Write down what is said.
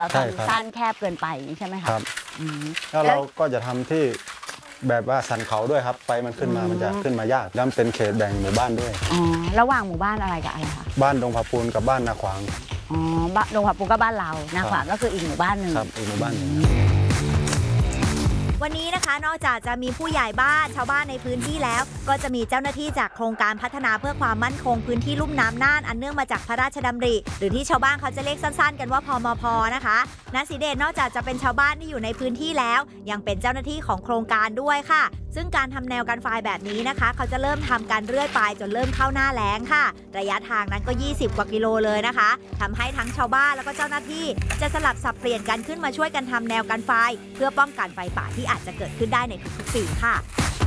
ทำสั้นแคบเกินไปใช่ไหมคะครับแล้วเราก็จะทำที่แบบว่าสันเขาด้วยครับไฟมันขึ้นมามันจะขึ้นมายากแล้วเป็นเขตแบ่งหมู่บ้านด้วยอ๋อระหว่างหมู่บ้านอะไรกับอะไรคะบ้านดงผาปูนกับบ้านนาขวางอ๋อดงผาปูนก็บ้านเรานาขวางก็คืออีกหมู่บ้านหนึ่งครับอีกหมู่บ้านหนึ่งวันนี้นะคะนอกจากจะมีผู้ใหญ่บ้านชาวบ้านในพื้นที่แล้วก็จะมีเจ้าหน้าที่จากโครงการพัฒนาเพื่อความมั่นคงพื้นที่ลุ่มน้ำน่านอันเนื่องมาจากพระราชดำริหรือที่ชาวบ้านเขาจะเรียกสั้นๆกันว่าพมพ.นะคะณศรีเดชนอกจากจะเป็นชาวบ้านที่อยู่ในพื้นที่แล้วยังเป็นเจ้าหน้าที่ของโครงการด้วยค่ะซึ่งการทำแนวกันไฟแบบนี้นะคะเขาจะเริ่มทำการเรื่อยไปจนเริ่มเข้าหน้าแล้งค่ะระยะทางนั้นก็20กว่ากิโลเลยนะคะทำให้ทั้งชาวบ้านแล้วก็เจ้าหน้าที่จะสลับสับเปลี่ยนกันขึ้นมาช่วยกันทำแนวกันไฟเพื่อป้องกันไฟป่าที่อาจจะเกิดขึ้นได้ในทุกๆปีค่ะ